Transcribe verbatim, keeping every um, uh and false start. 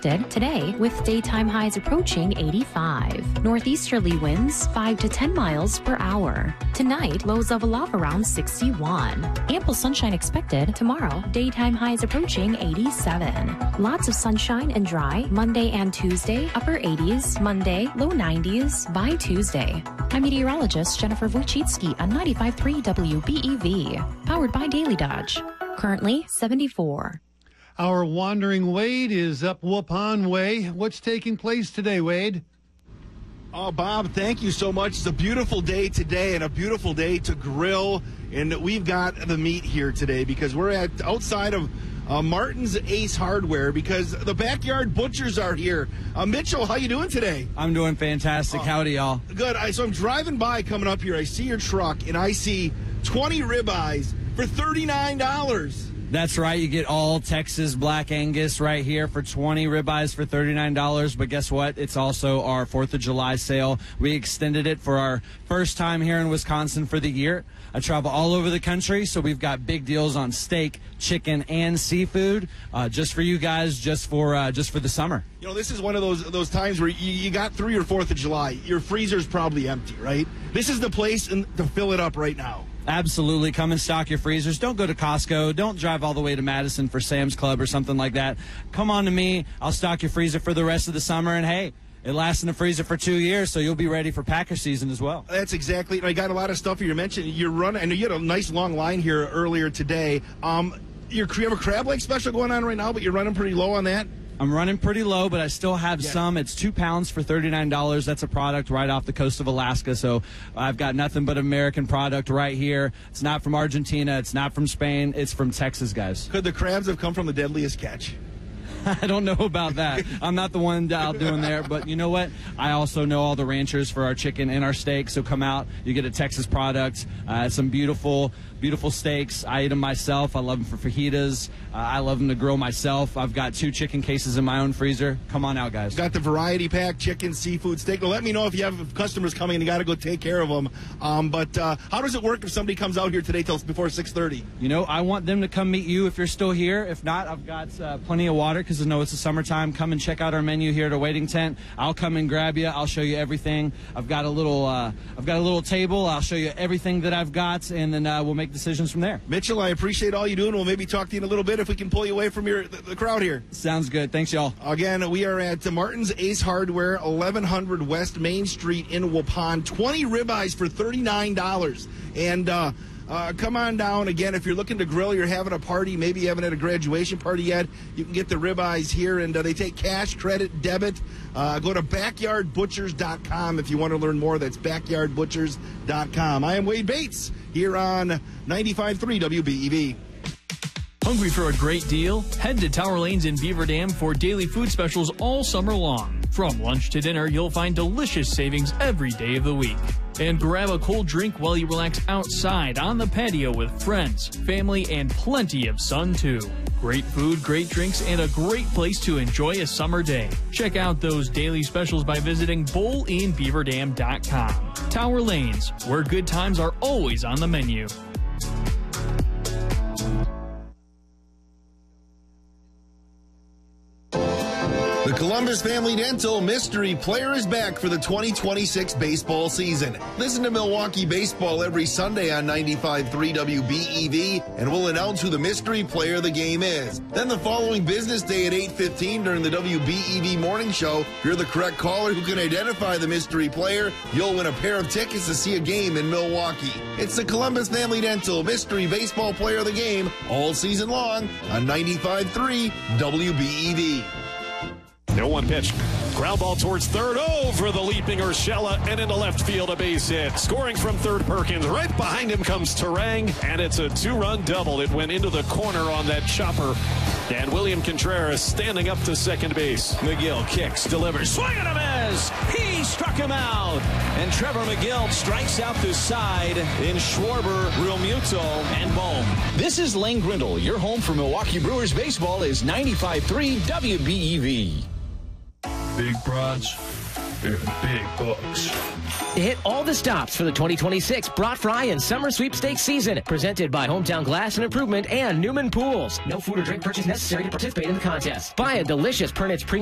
expected today with daytime highs approaching eighty-five. Northeasterly winds five to ten miles per hour. Tonight, lows level off around sixty-one. Ample sunshine expected tomorrow. Daytime highs approaching eighty-seven. Lots of sunshine and dry Monday and Tuesday. Upper eighties. Monday, low nineties by Tuesday. I'm meteorologist Jennifer Wojcicki on ninety-five point three W B E V. Powered by Daily Dodge. Currently seventy-four. Our wandering Wade is up Waupun Way. What's taking place today, Wade? Oh, Bob, thank you so much. It's a beautiful day today and a beautiful day to grill. And we've got the meat here today because we're at outside of uh, Martin's Ace Hardware because the Backyard Butchers are here. Uh, Mitchell, how you doing today? I'm doing fantastic. Uh, Howdy, y'all. Good. I, so I'm driving by coming up here. I see your truck, and I see twenty ribeyes for thirty-nine dollars. That's right. You get all Texas Black Angus right here for twenty ribeyes for thirty-nine dollars. But guess what? It's also our fourth of July sale. We extended it for our first time here in Wisconsin for the year. I travel all over the country, so we've got big deals on steak, chicken, and seafood uh, just for you guys, just for uh, just for the summer. You know, this is one of those those times where you, you got through your fourth of July. Your freezer's probably empty, right? This is the place in, to fill it up right now. Absolutely. Come and stock your freezers. Don't go to Costco. Don't drive all the way to Madison for Sam's Club or something like that. Come on to me. I'll stock your freezer for the rest of the summer. And, hey, it lasts in the freezer for two years, so you'll be ready for Packer season as well. That's exactly. I got a lot of stuff you mentioned. You're running. I know you had a nice long line here earlier today. Um, you're, you have a crab leg special going on right now, but you're running pretty low on that. I'm running pretty low, but I still have yeah. some. It's two pounds for thirty-nine dollars. That's a product right off the coast of Alaska, so I've got nothing but American product right here. It's not from Argentina. It's not from Spain. It's from Texas, guys. Could the crabs have come from the Deadliest Catch? I don't know about that. I'm not the one out doing there, but you know what? I also know all the ranchers for our chicken and our steak, so come out. You get a Texas product, uh, some beautiful, beautiful steaks. I eat them myself. I love them for fajitas. Uh, I love them to grill myself. I've got two chicken cases in my own freezer. Come on out, guys. Got the variety pack, chicken, seafood, steak. Well, let me know if you have customers coming and you got to go take care of them. Um, but uh, how does it work if somebody comes out here today till before six thirty? You know, I want them to come meet you if you're still here. If not, I've got uh, plenty of water because I know it's the summertime. Come and check out our menu here at our waiting tent. I'll come and grab you. I'll show you everything. I've got a little, uh, I've got a little table. I'll show you everything that I've got, and then uh, we'll make decisions from there. Mitchell, I appreciate all you do, and we'll maybe talk to you in a little bit if we can pull you away from your the, the crowd here. Sounds good. Thanks, y'all. Again, we are at Martin's Ace Hardware, eleven hundred West Main Street in Waupun. twenty ribeyes for thirty-nine dollars. And uh, uh, come on down. Again, if you're looking to grill, you're having a party, maybe you haven't had a graduation party yet, you can get the ribeyes here, and uh, they take cash, credit, debit. Uh, go to backyard butchers dot com if you want to learn more. That's backyard butchers dot com. I am Wade Bates here on ninety-five point three W B E V. Hungry for a great deal? Head to Tower Lanes in Beaver Dam for daily food specials all summer long. From lunch to dinner, you'll find delicious savings every day of the week. And grab a cold drink while you relax outside on the patio with friends, family, and plenty of sun, too. Great food, great drinks, and a great place to enjoy a summer day. Check out those daily specials by visiting bowl in beaver dam dot com. Tower Lanes, where good times are always on the menu. The Columbus Family Dental Mystery Player is back for the twenty twenty-six baseball season. Listen to Milwaukee Baseball every Sunday on ninety-five point three W B E V, and we'll announce who the mystery player of the game is. Then the following business day at eight fifteen during the W B E V Morning Show, if you're the correct caller who can identify the mystery player, you'll win a pair of tickets to see a game in Milwaukee. It's the Columbus Family Dental Mystery Baseball Player of the Game all season long on ninety-five point three W B E V. No one pitch. Ground ball towards third over the leaping Urshela and into left field, a base hit. Scoring from third, Perkins. Right behind him comes Terang, and it's a two-run double. It went into the corner on that chopper. And William Contreras standing up to second base. McGill kicks, delivers, swing and a miss. He struck him out. And Trevor McGill strikes out the side in Schwarber, Realmuto, and Bohm. This is Lane Grindle. Your home for Milwaukee Brewers baseball is ninety-five point three W B E V. Big broads and big bucks. Hit all the stops for the twenty twenty-six Brat Fry and Summer Sweepstakes season. Presented by Hometown Glass and Improvement and Newman Pools. No food or drink purchase necessary to participate in the contest. Buy a delicious Pernitz Premium